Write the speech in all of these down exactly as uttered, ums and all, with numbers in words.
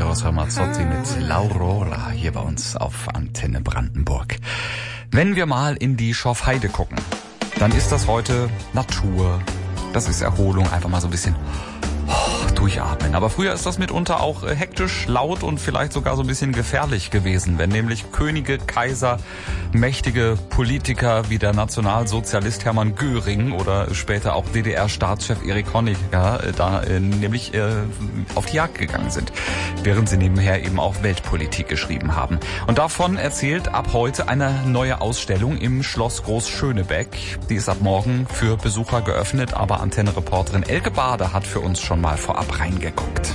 Eros Ramazzotti mit L'Aurora hier bei uns auf Antenne Brandenburg. Wenn wir mal in die Schorfheide gucken, dann ist das heute Natur, das ist Erholung, einfach mal so ein bisschen durchatmen. Aber früher ist das mitunter auch hektisch, laut und vielleicht sogar so ein bisschen gefährlich gewesen, wenn nämlich Könige, Kaiser, mächtige Politiker wie der Nationalsozialist Hermann Göring oder später auch D D R-Staatschef Erich Honecker da äh, nämlich äh, auf die Jagd gegangen sind, während sie nebenher eben auch Weltpolitik geschrieben haben. Und davon erzählt ab heute eine neue Ausstellung im Schloss Großschönebeck. Die ist ab morgen für Besucher geöffnet, aber Antenne-Reporterin Elke Bade hat für uns schon mal vorab reingeguckt.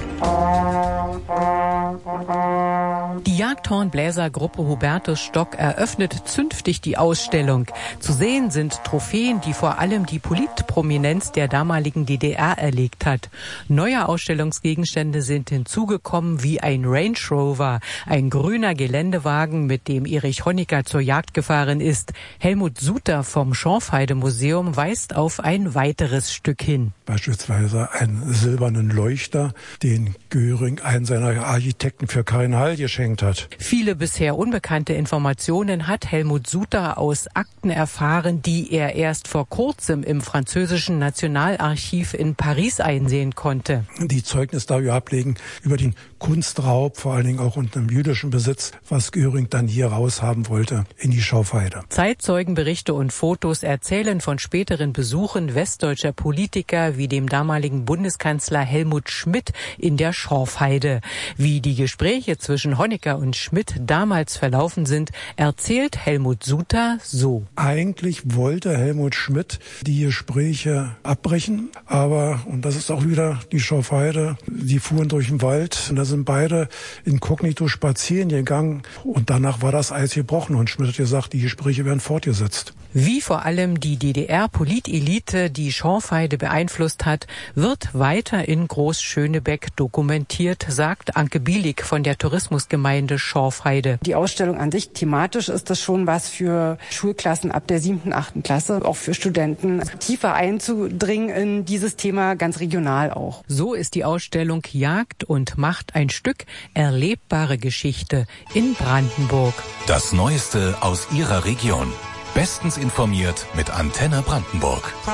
Die Jagdhornbläsergruppe Hubertus Stock eröffnet zünftig die Ausstellung. Zu sehen sind Trophäen, die vor allem die Politprominenz der damaligen D D R erlegt hat. Neue Ausstellungsgegenstände sind hinzugekommen wie ein Range Rover, ein grüner Geländewagen, mit dem Erich Honecker zur Jagd gefahren ist. Helmut Suter vom Schorfheide-Museum weist auf ein weiteres Stück hin. Beispielsweise einen silbernen Leuchter, den Göring einen seiner Architekten für Karin Hall geschenkt hat. Viele bisher unbekannte Informationen hat Helmut Suter aus Akten erfahren, die er erst vor kurzem im französischen Nationalarchiv in Paris einsehen konnte. Die Zeugnis darüber ablegen über den Kunstraub, vor allen Dingen auch unter dem jüdischen Besitz, was Göring dann hier raushaben wollte in die Schorfheide. Zeitzeugenberichte und Fotos erzählen von späteren Besuchen westdeutscher Politiker wie dem damaligen Bundeskanzler Helmut Schmidt in der Schorfheide. Wie die Gespräche zwischen Honecker und Schmidt damals verlaufen sind, erzählt Helmut Suter so. Eigentlich wollte Helmut Schmidt die Gespräche abbrechen, aber, und das ist auch wieder die Schorfheide, die fuhren durch den Wald und da sind beide inkognito spazieren gegangen und danach war das Eis gebrochen und Schmidt hat gesagt, die Gespräche werden fortgesetzt. Wie vor allem die D D R-Politelite die Schorfheide beeinflusst hat, wird weiter in Großschönebeck dokumentiert, sagt Anke Bielik von der Tourismusgemeinde Schorfheide. Die Ausstellung an sich, thematisch ist das schon was für Schulklassen ab der siebten, achten Klasse, auch für Studenten, tiefer einzudringen in dieses Thema, ganz regional auch. So ist die Ausstellung Jagd und Macht ein Stück erlebbare Geschichte in Brandenburg. Das Neueste aus Ihrer Region. Bestens informiert mit Antenne Brandenburg.